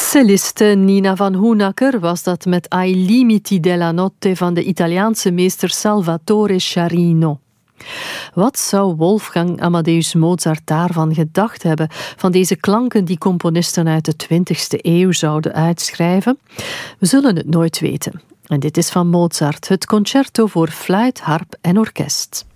Celliste Nina van Hoenacker was dat met Ai limiti della notte van de Italiaanse meester Salvatore Sciarrino. Wat zou Wolfgang Amadeus Mozart daarvan gedacht hebben, van deze klanken die componisten uit de 20e eeuw zouden uitschrijven? We zullen het nooit weten. En dit is van Mozart, het concerto voor fluit, harp en orkest.